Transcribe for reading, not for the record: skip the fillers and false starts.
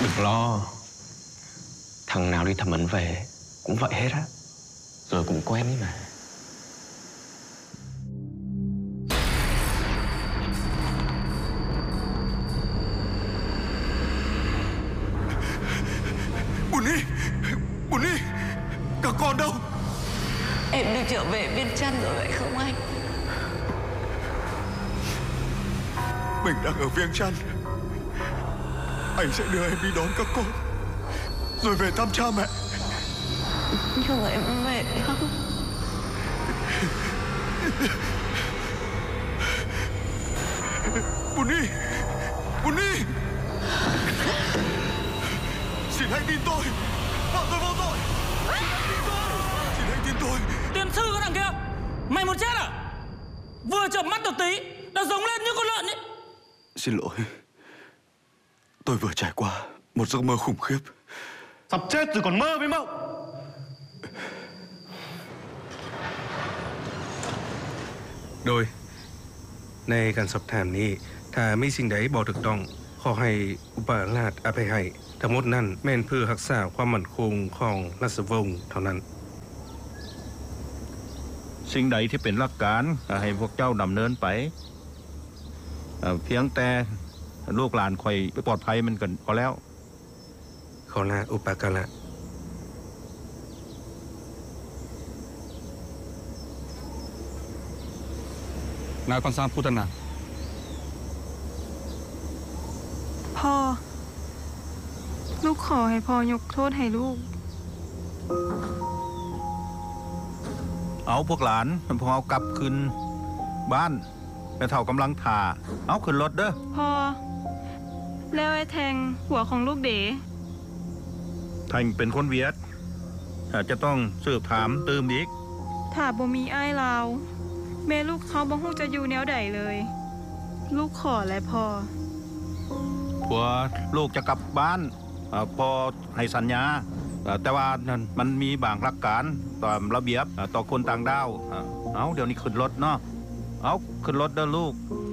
Đừng lo. Thằng nào đi thăm ảnh về cũng vậy hết á. Rồi cũng quen ấy mà. Bùn Nhi, các con đâu? Em được trở về Viên Chăn rồi phải không anh? Mình đang ở Viêng Chăn. Anh sẽ đưa em đi đón các con, rồi về thăm cha mẹ. Nhưng mà em mệt lắm. Bùn Nhi, xin hãy tin tôi. Bọn tôi vô tội. Xin hãy tin tôi. Tiền sư cái thằng kia, mày muốn chết à? Vừa chợp mắt được tí đã giống lên như con lợn ấy. Xin lỗi, tôi vừa trải qua một giấc mơ khủng khiếp. Sắp chết rồi còn mơ với mộng. โดยในการสอบถามนี้ถ้ามีสิ่งใดบ่ถูกต้องขอให้อุปราชอภัยให้ทั้งหมดนั้นแม่นเพื่อรักษาความมั่นคงของราชวงศ์เท่านั้นสิ่งใดที่เป็นหลักการให้พวกเจ้าดำเนินไปเพียงแต่ลูกหลานคอยปลอดภัยมันกันพอแล้วขอลาอุปการะนายคอนซามพุทธนาพ่อลูกขอให้พ่อยกโทษให้ลูกเอาพวกหลานพอเอากลับคืนบ้านไปเท่ากำลังถ่าเอาขึ้นรถเด้อพ่อแล้วไอ้แทงหัวของลูกเด๋ท่านเป็นคนเวียดจะต้องสืบถามตืมอีกถ้าบ่มีอ้ายลาวแม่ลูกเขาบ่ฮู้จะอยู่แนวใดเลยลูกขอและพ่อผัวลูกจะกลับบ้านพอให้สัญญาแต่ว่ามันมีบางหลักการตามระเบียบต่อคนต่างด้าวเอาเดี๋ยวนี้ขึ้นรถเนาะเอาขึ้นรถเด้อลูก